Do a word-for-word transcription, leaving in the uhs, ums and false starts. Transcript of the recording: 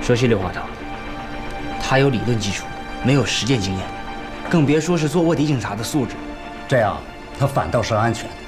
说心里话，他他有理论基础，没有实践经验，更别说是做卧底警察的素质。 这样他反倒是安全的。